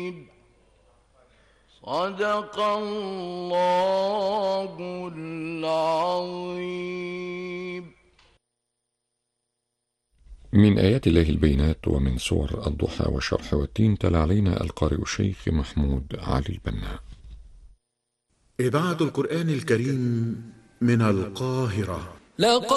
صدق الله العظيم. من آيات الله البينات ومن سور الضحى والشرح والتين تلا علينا القارئ الشيخ محمود علي البنا. إذاعة القرآن الكريم من القاهرة.